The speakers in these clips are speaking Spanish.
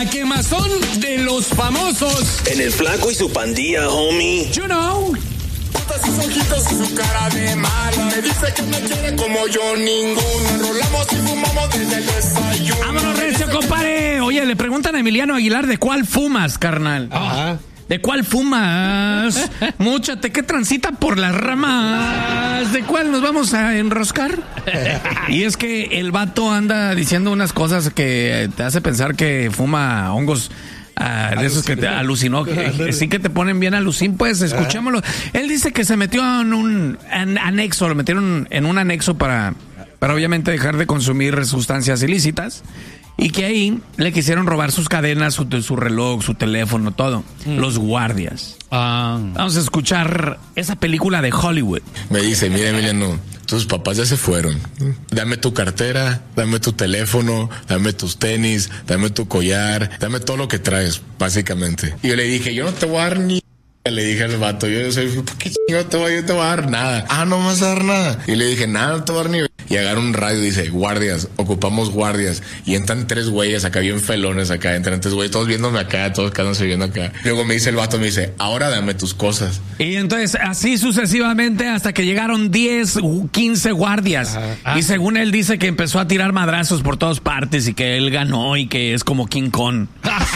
La quemazón de los famosos. En el Flaco y su Pandilla, homie. You know. Sus ojitos y su cara de mala. Me dice que me quiere como yo ninguno. Enrolamos y fumamos desde el desayuno. Vámonos, recio, compadre. Oye, le preguntan a Emiliano Aguilar de cuál fumas, carnal. Ajá. ¿De cuál fumas? Múchate, que transita por las ramas. ¿De cuál nos vamos a enroscar? Y es que el vato anda diciendo unas cosas que te hace pensar que fuma hongos. De esos que te alucinó, que sí que te ponen bien alucín, pues escuchémoslo. Él dice que se metió en un anexo, lo metieron en un anexo para obviamente dejar de consumir sustancias ilícitas. Y que ahí le quisieron robar sus cadenas, su reloj, su teléfono, todo. Los guardias. Vamos a escuchar esa película de Hollywood. Me dice, mira, Emiliano, tus papás ya se fueron. Dame tu cartera, dame tu teléfono, dame tus tenis, dame tu collar, dame todo lo que traes, básicamente. Y yo le dije, yo no te voy a dar ni... Le dije al vato, yo soy, ¿por qué yo te voy a dar nada? No me vas a dar nada. Y le dije, nada, no te voy a dar ni... Y agarra un radio y dice, guardias, ocupamos guardias. Y entran 3 güeyes acá, bien felones acá, entran 3 güeyes, todos viéndome acá, todos quedándose viendo acá. Luego me dice el vato, me dice, ahora dame tus cosas. Y entonces, así sucesivamente, hasta que llegaron 10, 15 guardias. Y según él dice que empezó a tirar madrazos por todas partes y que él ganó y que es como King Kong.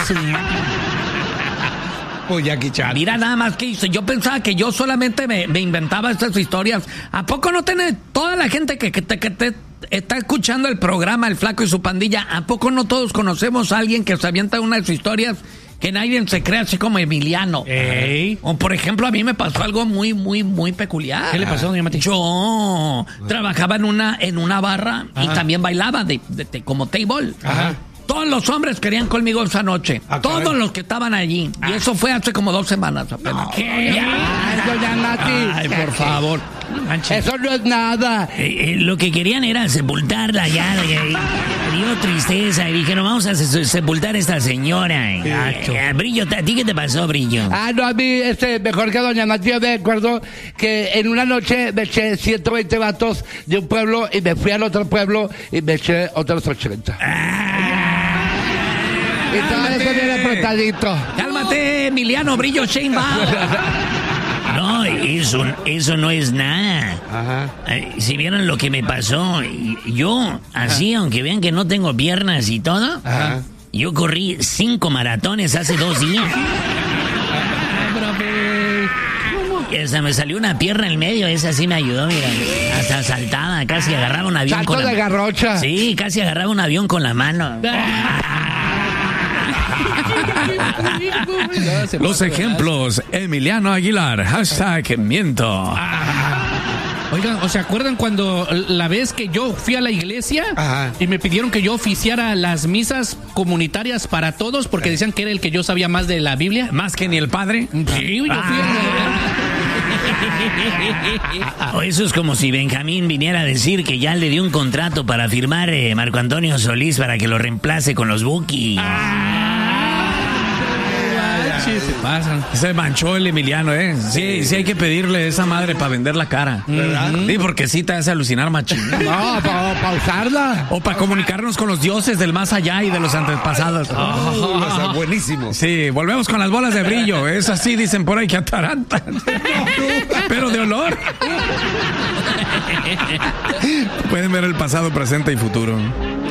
Pues Jackie Chan. Mira nada más que hizo. Yo pensaba que yo solamente me inventaba estas historias. ¿A poco no tiene toda la gente que te está escuchando el programa El Flaco y su Pandilla? ¿A poco no todos conocemos a alguien que se avienta unas historias que nadie se cree, así como Emiliano? O por ejemplo, a mí me pasó algo muy, muy, muy peculiar. ¿Qué le pasó, doña Mati? Yo trabajaba en una barra y también bailaba como table. Ajá. Todos los hombres querían conmigo esa noche. Todos los que estaban allí. Y eso fue hace como 2 semamas apenas. Doña Nati. Ay, por favor. Eso no es nada. Lo que querían era sepultarla ya. Dio tristeza y dijeron, vamos a sepultar a esta señora. Brillo, ¿a ti qué te pasó, Brillo? No, a mí, mejor que doña Nati, yo me acuerdo que en una noche me eché 120 vatos de un pueblo y me fui al otro pueblo y me eché otros 80. Y todo eso viene apretadito. Cálmate, Emiliano Brillo Sheinbaum. No, eso no es nada. Ajá. Si vieron lo que me pasó, yo, así, aunque vean que no tengo piernas y todo, yo corrí 5 maratones hace 2 días. Esa me salió una pierna en el medio, esa sí me ayudó, mira. Hasta saltada, casi agarraba un avión Salto con la de garrocha. Sí, casi agarraba un avión con la mano. Los ejemplos, Emiliano Aguilar, #miento. Oigan, ¿o se acuerdan cuando la vez que yo fui a la iglesia y me pidieron que yo oficiara las misas comunitarias para todos porque decían que era el que yo sabía más de la Biblia? ¿Más que ni el padre? Sí, yo fui Eso es como si Benjamín viniera a decir que ya le dio un contrato para firmar Marco Antonio Solís para que lo reemplace con los Buki. Se pasan. Se manchó el Emiliano, Sí, hay que pedirle esa madre para vender la cara. ¿Verdad? Sí, porque sí te hace alucinar machín. No, para usarla. O para comunicarnos con los dioses del más allá y de los antepasados. Está buenísimo. Sí, volvemos con las bolas de brillo. Es así, dicen por ahí que atarantan. Pero de olor. Pueden ver el pasado, presente y futuro.